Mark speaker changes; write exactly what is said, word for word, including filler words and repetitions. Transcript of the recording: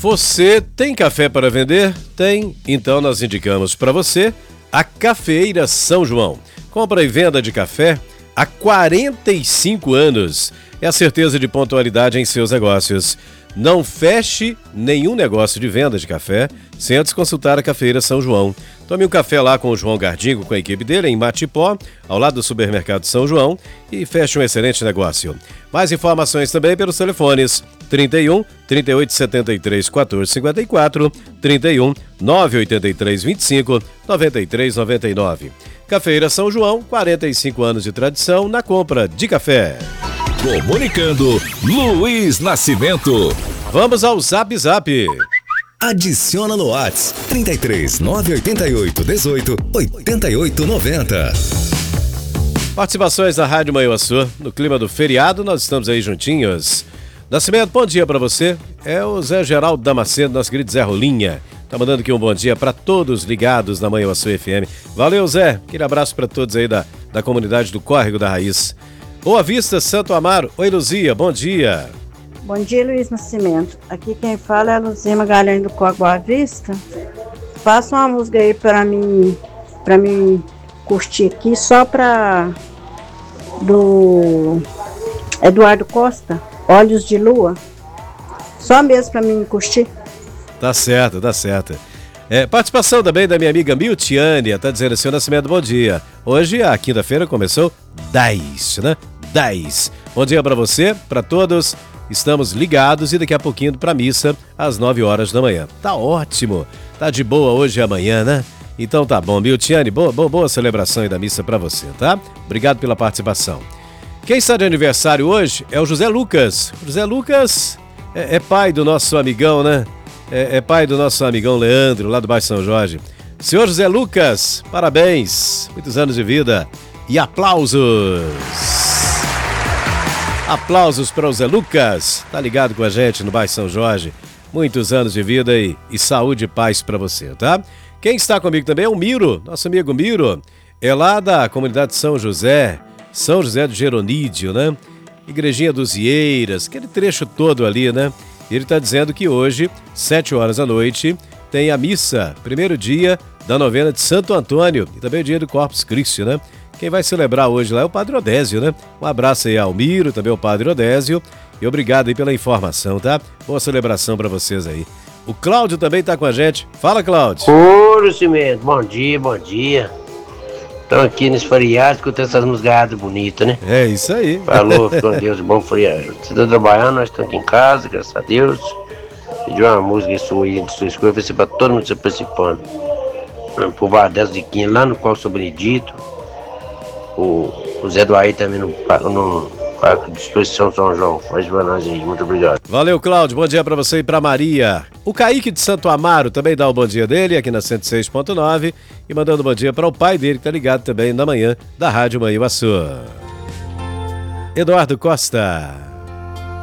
Speaker 1: Você tem café para vender? Tem? Então nós indicamos para você a Cafeeira São João. Compra e venda de café há quarenta e cinco anos. É a certeza de pontualidade em seus negócios. Não feche nenhum negócio de venda de café sem antes consultar a Cafeeira São João. Tome um café lá com o João Gardingo, com a equipe dele, em Matipó, ao lado do supermercado São João, e feche um excelente negócio. Mais informações também pelos telefones trinta e um, trinta e oito, setenta e três, quatorze, cinquenta e quatro, trinta e um, nove oitenta e três, vinte e cinco, noventa e três, noventa e nove. Cafeeira São João, quarenta e cinco anos de tradição na compra de café.
Speaker 2: Comunicando, Luiz Nascimento.
Speaker 1: Vamos ao Zap Zap.
Speaker 3: Adiciona no WhatsApp trinta e três, nove oitenta e oito, dezoito, oitenta e oito, noventa.
Speaker 1: Participações da Rádio Manhuaçu. No clima do feriado, nós estamos aí juntinhos. Nascimento, bom dia pra você. É o Zé Geraldo Damasceno, nosso querido Zé Rolinha. Tá mandando aqui um bom dia pra todos ligados na Manhuaçu F M. Valeu, Zé. Aquele abraço pra todos aí da, da comunidade do Córrego da Raiz. Boa Vista, Santo Amaro. Oi, Luzia, bom dia.
Speaker 4: Bom dia, Luiz Nascimento. Aqui quem fala é a Luzia Magalhães do Córrego Boa Vista. Faça uma música aí pra mim, pra mim curtir aqui, só pra do Eduardo Costa, Olhos de Lua. Só mesmo pra mim curtir.
Speaker 1: Tá certo, tá certo. É, participação também da minha amiga Miltiane, tá dizendo assim, Nascimento, bom dia. Hoje a quinta-feira começou dez, né? dez. Bom dia pra você, pra todos. Estamos ligados e daqui a pouquinho pra missa às nove horas da manhã. Tá ótimo. Tá de boa hoje e amanhã, né? Então tá bom. Miltiane, boa, boa, boa celebração aí da missa pra você, tá? Obrigado pela participação. Quem está de aniversário hoje é o José Lucas. O José Lucas é, é pai do nosso amigão, né? É, é pai do nosso amigão Leandro, lá do Baixo São Jorge. Senhor José Lucas, parabéns. Muitos anos de vida e aplausos. Aplausos para o Zé Lucas, tá ligado com a gente no Baixo São Jorge. Muitos anos de vida e, e saúde e paz para você, tá? Quem está comigo também é o Miro, nosso amigo Miro. É lá da comunidade São José, São José do Geronídio, né? Igrejinha dos Ieiras, aquele trecho todo ali, né? Ele tá dizendo que hoje, sete horas da noite, tem a missa, primeiro dia da novena de Santo Antônio e também o dia do Corpus Christi, né? Quem vai celebrar hoje lá é o Padre Odésio, né? Um abraço aí ao Miro, também ao Padre Odésio. E obrigado aí pela informação, tá? Boa celebração pra vocês aí. O Cláudio também tá com a gente. Fala, Cláudio.
Speaker 5: Ô, Cimento, bom dia, bom dia. Estamos aqui nesse feriado, escutando essas musgadas bonitas, né?
Speaker 1: É isso aí.
Speaker 5: Falou, com Deus, bom feriado. Você tá trabalhando, nós estamos aqui em casa, graças a Deus. Pedi uma música sua aí, de sua escolha, vai ser pra todo mundo estar participando. Por Vardez de Quinha, lá no qual sou Benedito. O, o Zé do Aí também no, no Parque de Exposição São João. Faz pra nós aí, muito obrigado.
Speaker 1: Valeu, Cláudio, bom dia pra você e pra Maria. O Kaique de Santo Amaro também dá o bom dia dele aqui na cento e seis ponto nove e mandando bom dia para o pai dele que tá ligado também na manhã da Rádio Manhuaçu. Eduardo Costa.